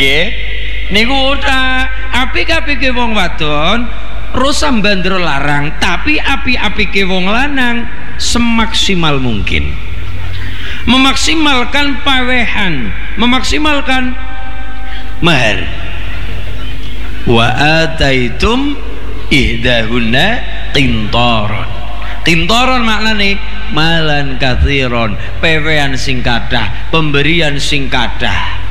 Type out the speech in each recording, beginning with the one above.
nggih. Niku udah apik-apike wong wadon rusak bandro larang, tapi api-apike wong lanang semaksimal mungkin. Memaksimalkan pawehan, memaksimalkan mahar. Wa ataitum ihdahunna qintaron. Qintaron maknane malan katsiron, pewean sing kathah, pemberian sing kathah.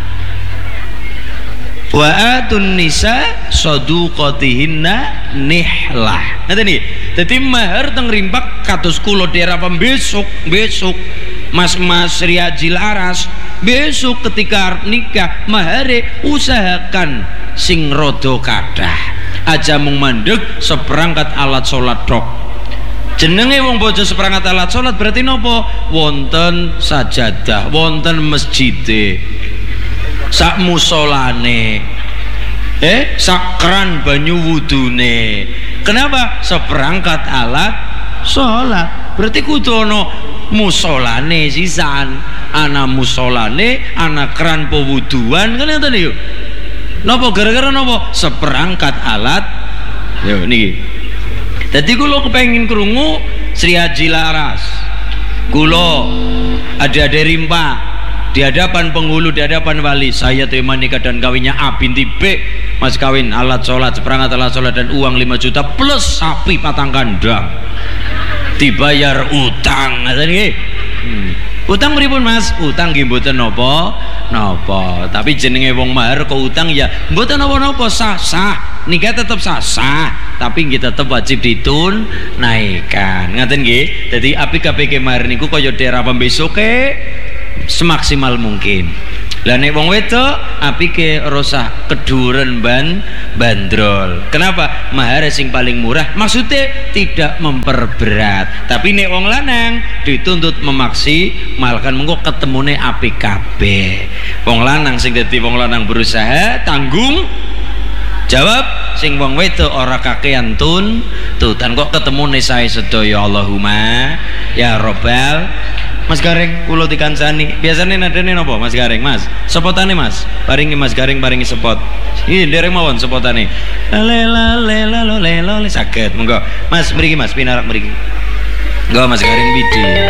Wa atun nisa saduqatihinna nihlah. Ngeten iki. Dadi mahar teng rimpak kados kula daerah besok Mas Riaji Laras besok ketika nikah mahare usahakan sing rada kathah. Aja mung mandeg seperangkat alat salat tok. Jenenge wong bojo seperangkat alat salat berarti napa? Wonten sajadah, wonten masjide. Sak musolane, sak keran banyu wudune. Kenapa? Seperangkat alat sholat. Berarti kudu ana musolane sisan, ana musolane, ana keran pewuduan. Kan ngoten niku. Napa gara-gara napa? Seperangkat alat. Yo niki. Dadi kula kepengin krungu Sri Haji Laras. Kula ada rimpa di hadapan penghulu, di hadapan wali, saya terima nikah dan kawinnya A binti B, mas kawin alat sholat, seperangkat alat sholat dan uang 5 juta plus sapi patang kandang, dibayar utang. Utang pripun mas? Utang nggih mboten napa tapi jenenge wong mahar kok utang ya mboten napa-napa, sah nikah tetep sah tapi nggih tetep wajib ditunaikan. Ngaten nggih. Dadi apik-apike mahar niku kaya daerah pembesoke semaksimal mungkin. Lah nek wong wedok apike rosah keduren bandrol. Kenapa? Mahar sing paling murah, maksudnya tidak memperberat. Tapi nek wong lanang dituntut memaksimalkan, mengko ketemune apik kabeh. Wong lanang sing dadi wong lanang berusaha tanggung jawab, sing wong wedok ora kakean tuntutan kok ketemune sae sedaya. Allahumma ya robbal. Mas Gareng kula dikancani biasane nadane napa Mas Gareng? Mas sepotane Mas paringi Mas Gareng paringi sepot iki ndereng mawon sepotane lela lela lo lela saged monggo Mas mriki Mas pinarak mriki nggo Mas Gareng bidi.